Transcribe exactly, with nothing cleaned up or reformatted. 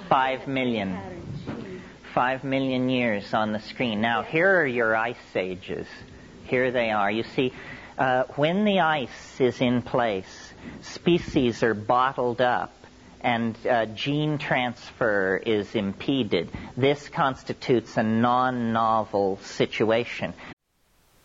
Five million. Five million years on the screen. Now, here are your ice ages. Here they are. You see, uh, when the ice is in place, species are bottled up and uh, gene transfer is impeded. This constitutes a non-novel situation.